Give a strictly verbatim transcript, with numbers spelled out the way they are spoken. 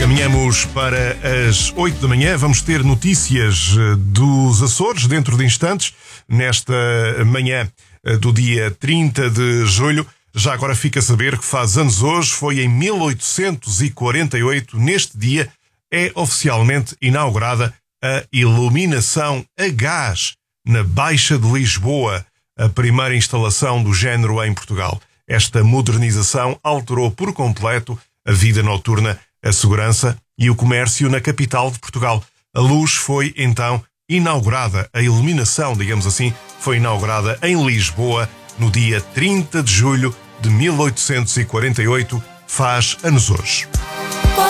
Caminhamos para as oito da manhã. Vamos ter notícias dos Açores dentro de instantes, nesta manhã do dia trinta de julho. Já agora fica a saber que faz anos hoje, foi em mil oitocentos e quarenta e oito, neste dia, é oficialmente inaugurada a iluminação a gás na Baixa de Lisboa, a primeira instalação do género em Portugal. Esta modernização alterou por completo a vida noturna, a segurança e o comércio na capital de Portugal. A luz foi então inaugurada, a iluminação, digamos assim, foi inaugurada em Lisboa no dia trinta de julho de mil oitocentos e quarenta e oito, faz anos hoje.